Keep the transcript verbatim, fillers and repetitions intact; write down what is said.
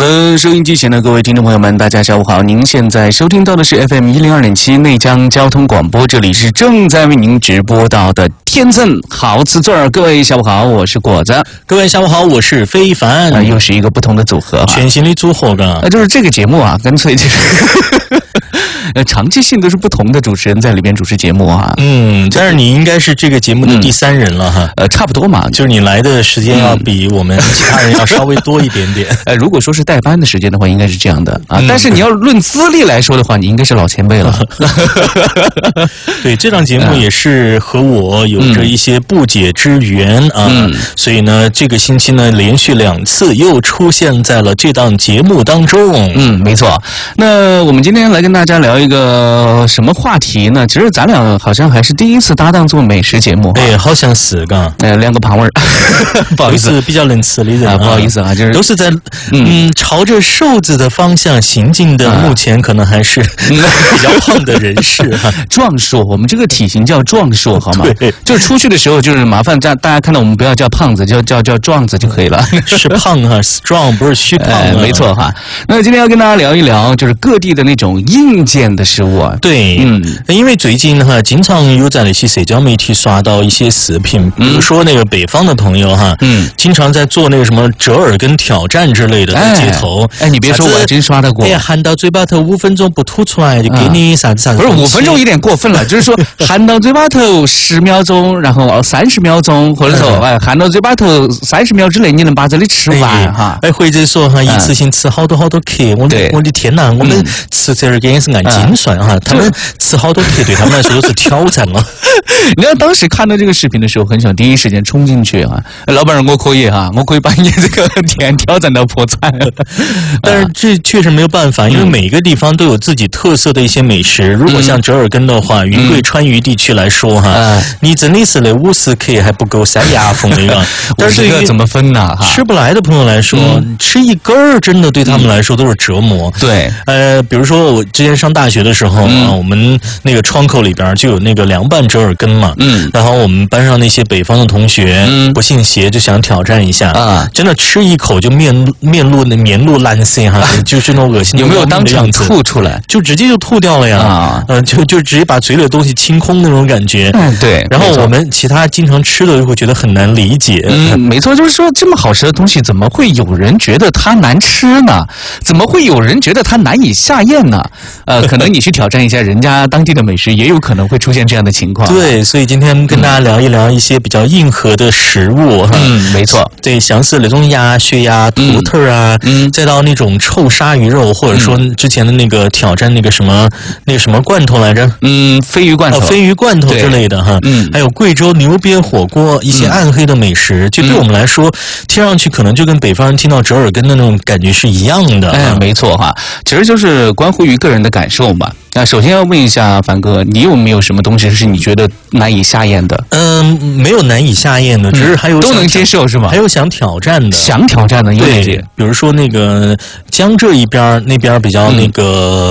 呃，收音机前的各位听众朋友们，大家下午好！您现在收听到的是 F M 一零二点七内江交通广播，这里是正在为您直播到的天赠好词字儿。各位下午好，我是果子。 各位下午好，我是非凡。 呃、又是一个不同的组合， 全新的组合的。 呃，就是这个节目啊，干脆就是呃，长期性都是不同的主持人在里边主持节目啊。 嗯，但是你应该是这个节目的第三人了哈。 呃，差不多嘛， 就是你来的时间要比我们其他人要稍微多一点点。 呃，如果说是代班的时间的话，应该是这样的啊。嗯、但是你要论资历来说的话，你应该是老前辈了。 对，这档节目也是和我有着一些不解之缘啊，嗯、所以呢，这个星期呢，连续两次又出现在了这档节目当中。 嗯，没错。那我们今天来跟大家聊一个什么话题呢？其实咱俩好像还是第一次搭档做美食节目。 哎，好像是噶。 呃，两个盘味儿，不好意思， 是比较能吃的人啊，不好意思啊，就是都是在嗯朝着瘦子的方向行进的，目前可能还是比较胖的人士哈。 壮硕，我们这个体型叫壮硕，好吗？ 对， 就是出去的时候就是麻烦大大家看到我们不要叫胖子，叫叫叫壮子就可以了。 是胖哈 ，strong 不是虚胖、 呃，没错哈。那今天要跟大家聊一聊，就是各地的那种硬件的食物啊。 对，嗯，因为最近哈，经常有在那些社交媒体刷到一些视频，比如说那个北方的朋友哈，嗯，经常在做那个什么折耳根挑战之类的在街头。 哎，哎你别说，我还真刷到过。 哎呀，含到嘴巴头五分钟不吐出来，就给你啥子啥子。 不是五分钟有点过分了，就是说含到嘴巴头十秒钟，然后三十秒钟，或者说哎含到嘴巴头三十秒之内你能把这里吃完哈。 哎，或者说哈，一次性吃好多好多克，我的我的天哪，我们吃折耳根也是按斤算哈，他们吃好多克对他们来说都是挑战了。 你看当时看到这个视频的时候，很想第一时间冲进去啊！老板说我可以哈，我可以把你这个店挑战到破产。 但是这确实没有办法，因为每个地方都有自己特色的一些美食。如果像折耳根的话，云贵川渝地区来说哈，嗯、你真的是那五十克还不够塞牙缝的样。 但是这个怎么分呢？ 吃不来的朋友来说，嗯、吃一根儿真的对他们来说都是折磨。 对， 呃，比如说我之前上大学的时候啊，嗯、我们那个窗口里边就有那个凉拌折耳根嘛，嗯，然后我们班上那些北方的同学，嗯，不信邪就想挑战一下啊，真的吃一口就面面露那面露蓝色哈，啊、就是那种恶心的有没有当场吐出来？ 就直接就吐掉了呀，啊，嗯、呃，就就直接把嘴里的东西清空那种感觉， 嗯，对。 然后我们其他经常吃的就会觉得很难理解， 嗯，没错，就是说这么好吃的东西，怎么会有人觉得它难吃呢？怎么会有人觉得它难以下咽呢？呃，可能你去挑战一下人家当地的美食，也有可能会出现这样的情况。 对，所以今天跟大家聊一聊一些比较硬核的食物哈。 嗯，没错， 对，像是那种鸭血呀、土特啊，嗯，再到那种臭鲨鱼肉，或者说之前的那个挑战那个什么那个什么罐头来着？ 嗯，鲱鱼罐头、 哦、鲱鱼罐头之类的哈。嗯，还有贵州牛瘪火锅，一些暗黑的美食，就对我们来说，听上去可能就跟北方人听到折耳根的那种感觉是一样的。 哎，没错哈，其实就是关乎于个人的感受嘛。那首先要问一下凡哥，你有没有什么东西是你觉得难以下咽的？ 嗯，没有难以下咽的，只是还有、嗯、 都能接受是吗？ 还有想挑战的， 想挑战的有哪些？ 比如说那个江浙一边那边比较那个。